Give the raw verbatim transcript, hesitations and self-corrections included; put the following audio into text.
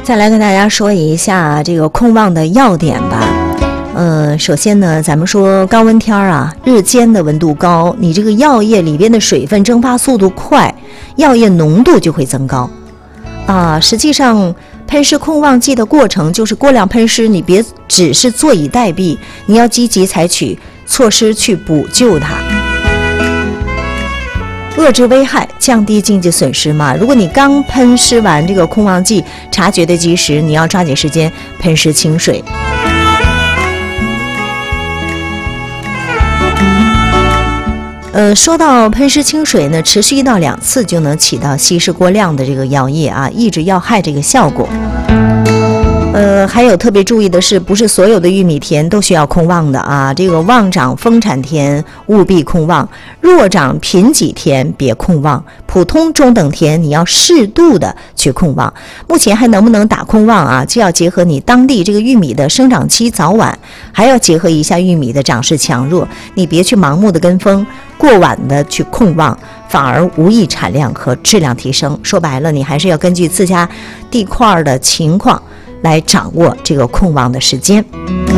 再来跟大家说一下这个控旺的要点吧。呃，首先呢，咱们说高温天啊，日间的温度高，你这个药液里边的水分蒸发速度快，药液浓度就会增高啊。实际上，喷湿控旺剂的过程就是过量喷湿，你别只是坐以待毙，你要积极采取措施去补救它，遏制危害，降低经济损失嘛。如果你刚喷湿完这个控旺剂，察觉的及时，你要抓紧时间喷湿清水。呃，说到喷湿清水呢，持续一到两次就能起到稀释过量的这个药液啊，抑制药害这个效果。呃，还有特别注意的是，不是所有的玉米田都需要控旺的啊。这个旺长丰产田务必控旺，弱长贫瘠田别控旺，普通中等田你要适度的去控旺。目前还能不能打控旺啊，就要结合你当地这个玉米的生长期早晚，还要结合一下玉米的长势强弱，你别去盲目的跟风，过晚的去控旺，反而无益产量和质量提升。说白了，你还是要根据自家地块的情况来掌握这个控旺的时间。